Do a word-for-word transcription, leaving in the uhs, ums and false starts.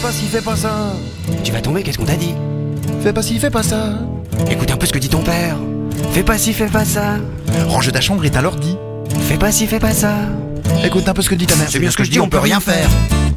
pas ci, fais pas ça. Tu vas tomber, qu'est-ce qu'on t'a dit? Fais pas ci, fais pas ça. Écoute un peu ce que dit ton père. Fais pas ci, fais pas ça. Range ta chambre et ta l'ordi. Fais pas ci, fais pas ça. Écoute un peu ce que dit ta mère. C'est bien ce que je dis, on peut rien faire.